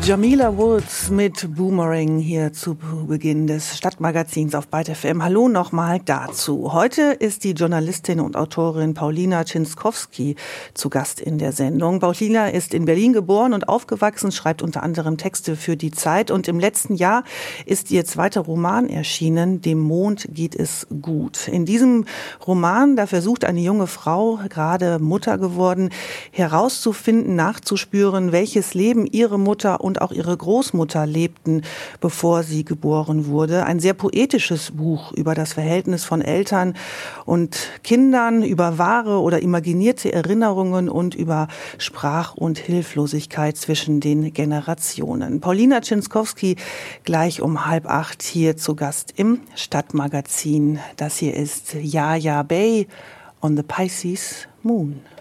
Jamila Woods mit Boomerang hier zu Beginn des Stadtmagazins auf Byte FM. Hallo nochmal dazu. Heute ist die Journalistin und Autorin Paulina Czinskowski zu Gast in der Sendung. Paulina ist in Berlin geboren und aufgewachsen, schreibt unter anderem Texte für die Zeit und im letzten Jahr ist ihr zweiter Roman erschienen, Dem Mond geht es gut. In diesem Roman, da versucht eine junge Frau, gerade Mutter geworden, herauszufinden, nachzuspüren, welches Leben ihre Mutter und auch ihre Großmutter lebten, bevor sie geboren wurde. Ein sehr poetisches Buch über das Verhältnis von Eltern und Kindern, über wahre oder imaginierte Erinnerungen und über Sprach- und Hilflosigkeit zwischen den Generationen. Paulina Czinskowski gleich um 7:30 hier zu Gast im Stadtmagazin. Das hier ist Yaya Bay on the Pisces Moon.